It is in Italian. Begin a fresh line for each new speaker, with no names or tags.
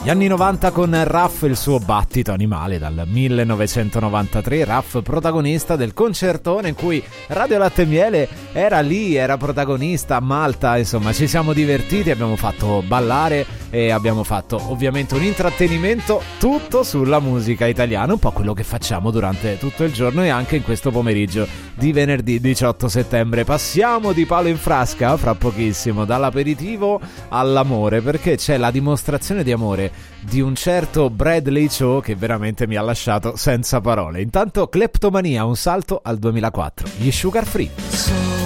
Gli anni 90 con Raff e il suo battito animale dal 1993, Raff protagonista del concertone in cui Radio Latte e Miele era lì, era protagonista a Malta, insomma ci siamo divertiti, abbiamo fatto ballare e abbiamo fatto ovviamente un intrattenimento tutto sulla musica italiana, un po' quello che facciamo durante tutto il giorno e anche in questo pomeriggio di venerdì 18 settembre. Passiamo di palo in frasca fra pochissimo, dall'aperitivo all'amore, perché c'è la dimostrazione di amore di un certo Bradley Cho che veramente mi ha lasciato senza parole. Intanto Kleptomania, un salto al 2004, gli Sugar Free.